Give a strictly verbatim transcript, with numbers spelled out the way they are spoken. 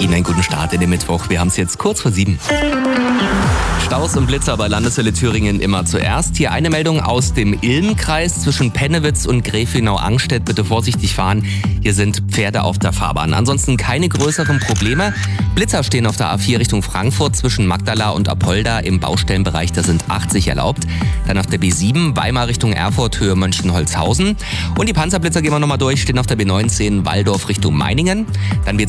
Ihnen einen guten Start in den Mittwoch. Wir haben es jetzt kurz vor sieben. Staus und Blitzer bei Landeshölle Thüringen immer zuerst. Hier eine Meldung aus dem Ilm-Kreis zwischen Pennewitz und Gräfenau-Angstedt. Bitte vorsichtig fahren. Hier sind Pferde auf der Fahrbahn. Ansonsten keine größeren Probleme. Blitzer stehen auf der A vier Richtung Frankfurt zwischen Magdala und Apolda im Baustellenbereich. Da sind achtzig erlaubt. Dann auf der B sieben Weimar Richtung Erfurt, Höhe Mönchengladbach. Und die Panzerblitzer gehen wir nochmal durch. Stehen auf der B neunzehn Walldorf Richtung Meiningen. Dann